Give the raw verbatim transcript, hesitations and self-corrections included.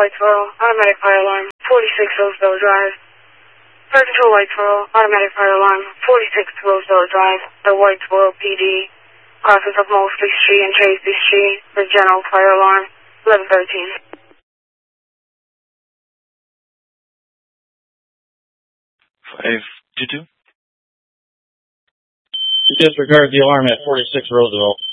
Whitesboro, automatic fire alarm, forty-six Roseville Drive. Fire Control Whitesboro, automatic fire alarm, forty-six Roseville Drive, the Whitesboro P D. Crosses of Mosley Street and Tracy Street, the general fire alarm, eleven thirteen. five two two. Disregard the alarm at forty-six Roosevelt.